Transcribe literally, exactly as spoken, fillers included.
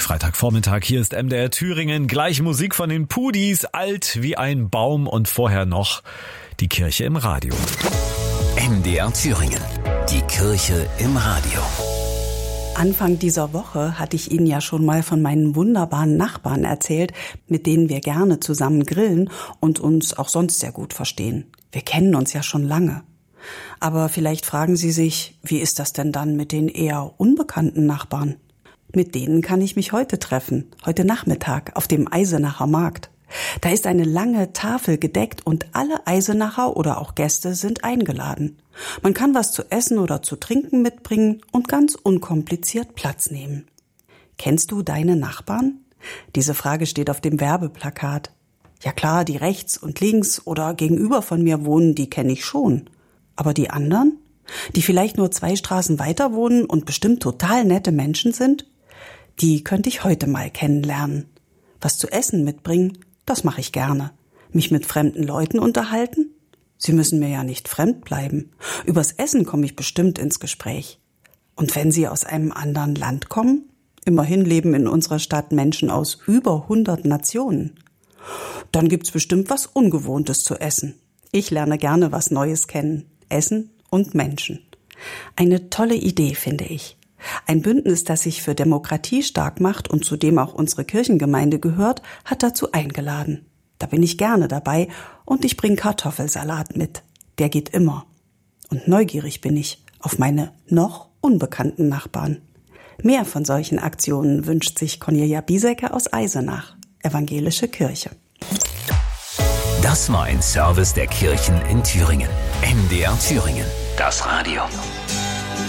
Freitagvormittag, hier ist M D R Thüringen, gleich Musik von den Pudis, alt wie ein Baum und vorher noch die Kirche im Radio. M D R Thüringen, die Kirche im Radio. Anfang dieser Woche hatte ich Ihnen ja schon mal von meinen wunderbaren Nachbarn erzählt, mit denen wir gerne zusammen grillen und uns auch sonst sehr gut verstehen. Wir kennen uns ja schon lange. Aber vielleicht fragen Sie sich, wie ist das denn dann mit den eher unbekannten Nachbarn? Mit denen kann ich mich heute treffen, heute Nachmittag auf dem Eisenacher Markt. Da ist eine lange Tafel gedeckt und alle Eisenacher oder auch Gäste sind eingeladen. Man kann was zu essen oder zu trinken mitbringen und ganz unkompliziert Platz nehmen. Kennst du deine Nachbarn? Diese Frage steht auf dem Werbeplakat. Ja klar, die rechts und links oder gegenüber von mir wohnen, die kenne ich schon. Aber die anderen? Die vielleicht nur zwei Straßen weiter wohnen und bestimmt total nette Menschen sind? Die könnte ich heute mal kennenlernen. Was zu essen mitbringen, das mache ich gerne. Mich mit fremden Leuten unterhalten? Sie müssen mir ja nicht fremd bleiben. Übers Essen komme ich bestimmt ins Gespräch. Und wenn Sie aus einem anderen Land kommen? Immerhin leben in unserer Stadt Menschen aus über hundert Nationen. Dann gibt's bestimmt was Ungewohntes zu essen. Ich lerne gerne was Neues kennen. Essen und Menschen. Eine tolle Idee, finde ich. Ein Bündnis, das sich für Demokratie stark macht und zu dem auch unsere Kirchengemeinde gehört, hat dazu eingeladen. Da bin ich gerne dabei und ich bringe Kartoffelsalat mit. Der geht immer. Und neugierig bin ich auf meine noch unbekannten Nachbarn. Mehr von solchen Aktionen wünscht sich Cornelia Biesecker aus Eisenach, Evangelische Kirche. Das war ein Service der Kirchen in Thüringen. M D R Thüringen, das Radio.